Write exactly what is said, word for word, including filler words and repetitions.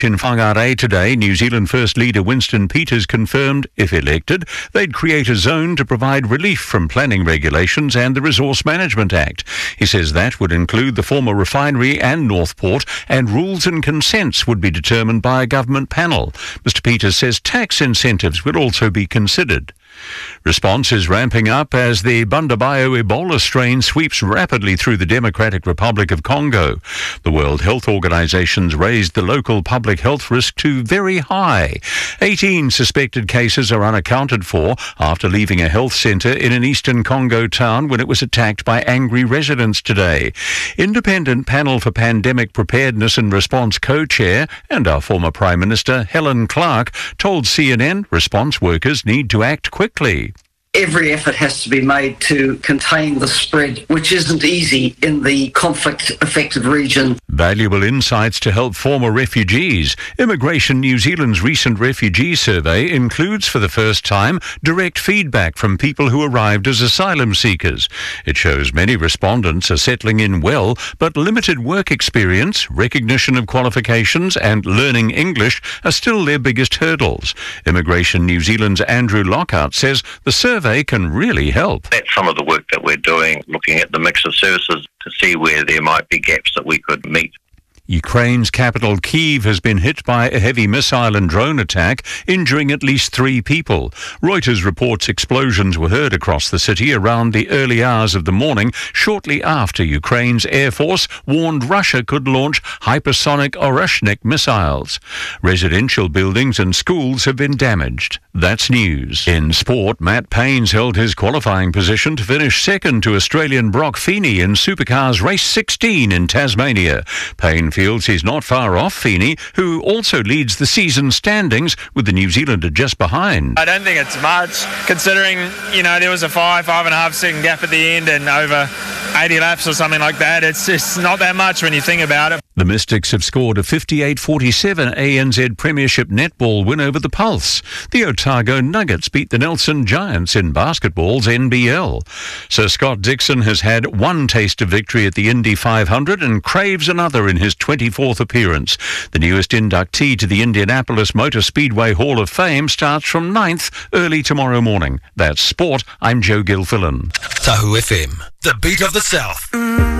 In Whangarei today, New Zealand First Leader Winston Peters confirmed, if elected, they'd create a zone to provide relief from planning regulations and the Resource Management Act. He says that would include the former refinery and Northport, and rules and consents would be determined by a government panel. Mister Peters says tax incentives would also be considered. Response is ramping up as the Bundibugyo Ebola strain sweeps rapidly through the Democratic Republic of Congo. The World Health Organization's raised the local public health risk to very high. eighteen suspected cases are unaccounted for after leaving a health center in an eastern Congo town when it was attacked by angry residents today. Independent Panel for Pandemic Preparedness and Response co-chair and our former Prime Minister Helen Clark told C N N response workers need to act quickly. Every effort has to be made to contain the spread, which isn't easy in the conflict-affected region. Valuable insights to help former refugees. Immigration New Zealand's recent refugee survey includes, for the first time, direct feedback from people who arrived as asylum seekers. It shows many respondents are settling in well, but limited work experience, recognition of qualifications, and learning English are still their biggest hurdles. Immigration New Zealand's Andrew Lockhart says the survey can really help. That's some of the work that we're doing, looking at the mix of services to see where there might be gaps that we could meet. Ukraine's capital Kyiv has been hit by a heavy missile and drone attack, injuring at least three people. Reuters reports explosions were heard across the city around the early hours of the morning, shortly after Ukraine's Air Force warned Russia could launch hypersonic Oreshnik missiles. Residential buildings and schools have been damaged. That's news. In sport, Matt Payne's held his qualifying position to finish second to Australian Brock Feeney in Supercars Race sixteen in Tasmania. Payne feels he's not far off Feeney, who also leads the season standings with the New Zealander just behind. I don't think it's much, considering, you know, there was a five, five and a half second gap at the end and over eighty laps or something like that. It's just not that much when you think about it. The Mystics have scored a fifty-eight forty-seven A N Z Premiership netball win over the Pulse. The Otago Nuggets beat the Nelson Giants in basketball's N B L. Sir Scott Dixon has had one taste of victory at the Indy five hundred and craves another in his twenty-fourth appearance. The newest inductee to the Indianapolis Motor Speedway Hall of Fame starts from ninth early tomorrow morning. That's sport. I'm Joe Gilfillan. Tahu F M, the beat of the South.